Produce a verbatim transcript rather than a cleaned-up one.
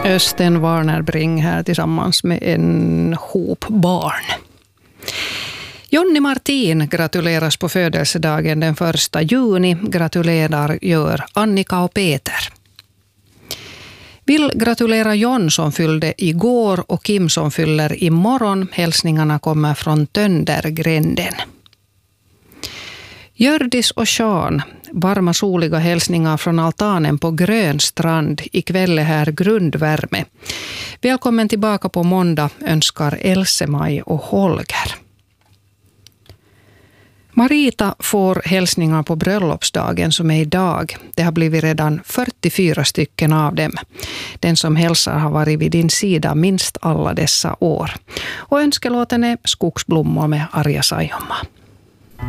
Östen Warnerbring här tillsammans med en hop barn. Jonny Martin gratuleras på födelsedagen den första juni. Gratulerar gör Annika och Peter. Vill gratulera John som fyllde igår och Kim som fyller imorgon. Hälsningarna kommer från Töndergränden. Gördis och Sean, varma soliga hälsningar från altanen på Grönstrand. Ikväll är här grundvärme. Välkommen tillbaka på måndag önskar Else-Maj och Holger. Marita får hälsningar på bröllopsdagen som är idag. Det har blivit redan fyrtiofyra stycken av dem. Den som hälsar har varit vid din sida minst alla dessa år. Och önskelåten är Skogsblommor med Arja Saijonmaa.